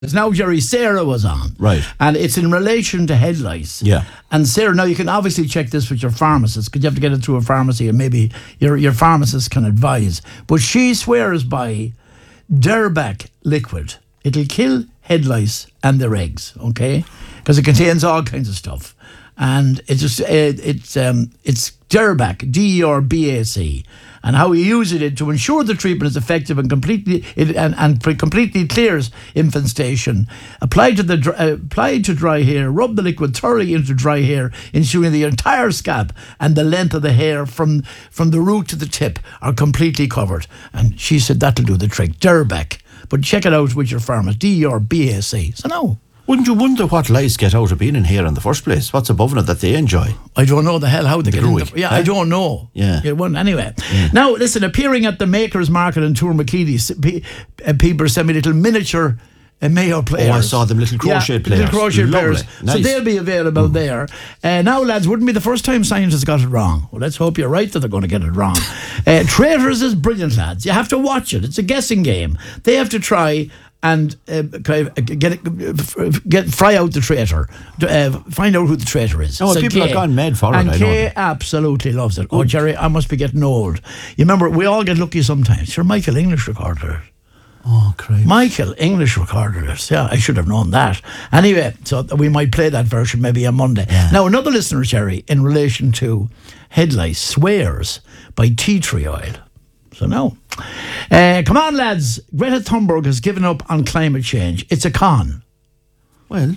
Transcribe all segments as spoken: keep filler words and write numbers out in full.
Now, Jerry, Sarah was on. Right. And it's in relation to head lice. Yeah. And Sarah, now you can obviously check this with your pharmacist, because you have to get it through a pharmacy, and maybe your, your pharmacist can advise. But she swears by Derbac liquid. It'll kill head lice and their eggs, okay? Because it contains all kinds of stuff. And it's just, it, it's, um, it's Derbac, D E R B A C. And how you use it to ensure the treatment is effective and completely it, and, and completely clears infestation. Apply to the dry, uh, apply to dry hair. Rub the liquid thoroughly into dry hair, ensuring the entire scalp and the length of the hair from from the root to the tip are completely covered. And she said that'll do the trick. Derbac. But check it out with your pharmacist. D E R B A C. So no. Wouldn't you wonder what lice get out of being in here in the first place? What's above it that they enjoy? I don't know the hell how they The get in growing, the, Yeah, huh? I don't know. Yeah. It wouldn't anyway. Yeah. Now, listen, appearing at the Makers Market in Tourmakeedy, pe- uh, people send me little miniature uh, Mayo players. Oh, I saw them, little crochet yeah, players. Little crochet Lovely. players. Nice. So they'll be available mm. there. Uh, now, lads, wouldn't be the first time scientists got it wrong. Well, let's hope you're right that they're going to get it wrong. uh, Traitors is brilliant, lads. You have to watch it. It's a guessing game. They have to try and uh, get get fry out the traitor, uh, find out who the traitor is. Oh, so people Kay, have gone mad for it. and I know Kay that. absolutely loves it. Oh, Jerry, I must be getting old. You remember, we all get lucky sometimes. Sure, Michael English recorded it. Oh, crazy. Michael English recorded it. Yeah, I should have known that. Anyway, so we might play that version maybe on Monday. Yeah. Now, another listener, Jerry, in relation to head lice, swears by tea tree oil. So no. Uh, come on, lads. Greta Thunberg has given up on climate change. It's a con. Well,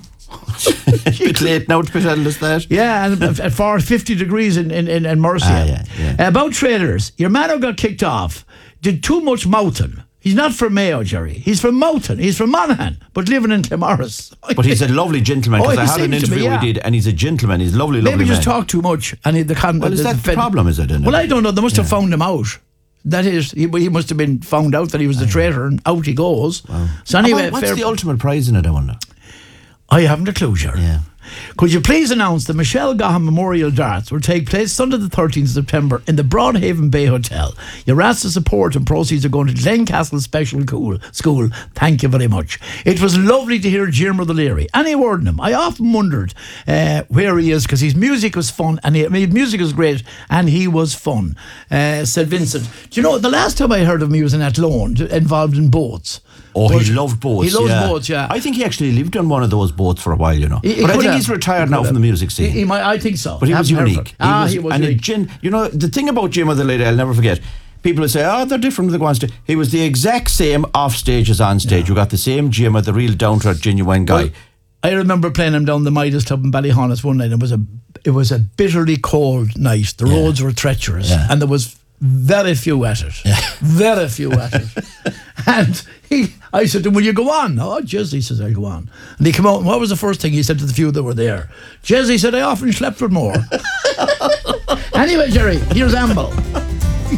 a bit late now to be telling us that. Yeah, and at for fifty degrees in, in, in, in Mercia. Ah, yeah, yeah. Uh, about traders, your man who got kicked off did too much mouthing. He's not from Mayo, Jerry. He's from Moughton. He's from Monaghan, but living in Claremorris. But he's a lovely gentleman, Oh, because he I had an seems to be, interview yeah. we did, and he's a gentleman. He's a lovely, lovely Maybe man. just talk too much. And he, the con- Well, is the, that the problem, is it? Isn't it? Well, I don't know. They must have Yeah. found him out. That is, he, he must have been found out that he was the traitor, and out he goes. Wow. So anyway, What- what's fair- the ultimate prize in it, I wonder? I haven't a clue, Jerry. Yeah. Could you please announce the Michelle Gahan Memorial Darts will take place Sunday the thirteenth of September in the Broadhaven Bay Hotel. Your asked to support and proceeds are going to Glencastle Special Cool School. Thank you very much. It was lovely to hear Jim Leary. Any word in him? I often wondered uh, where he is, because his music was fun, and he, I mean, his music was great, and he was fun, uh, said Vincent. Do you know, the last time I heard of him, he was in Athlone, involved in boats. Oh, But he loved boats. He loves yeah. boats, yeah. I think he actually lived on one of those boats for a while, you know. He- he but I could think have. he's retired He now could from the have. music scene. He, he might, I think so. But he was Haven't heard unique. of- Ah, was, he was and unique. It, gen- you know, the thing about Jim of the lady, I'll never forget. People will say, oh, they're different with the ones. He was the exact same off stage as on stage. You got the same Jim, the real down-to-earth, genuine guy. Well, I remember playing him down the Midas Club in Ballyhonus one night. It was a it was a bitterly cold night. The Yeah. roads were treacherous, Yeah. and there was very few at it. Yeah. Very few at it. And he, I said to him, will you go on? Oh, Jez, he says, I'll go on. And he came out, and what was the first thing he said to the few that were there? Jez, he said, I often slept with more. Anyway, Jerry, here's Amble.